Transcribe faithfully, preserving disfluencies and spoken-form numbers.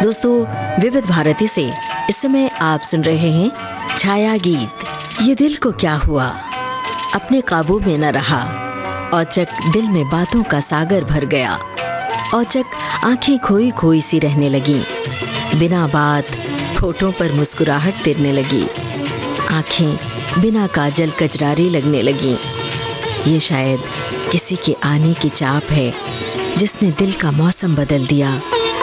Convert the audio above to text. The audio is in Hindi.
दोस्तों, विविध भारती से इस समय आप सुन रहे हैं छाया गीत। ये दिल को क्या हुआ, अपने काबू में न रहा। औचक दिल में बातों का सागर भर गया। औचक आंखें खोई खोई सी रहने लगी। बिना बात होठों पर मुस्कुराहट तिरने लगी। आंखें बिना काजल कजरारी लगने लगी। ये शायद किसी के आने की चाप है जिसने दिल का मौसम बदल दिया।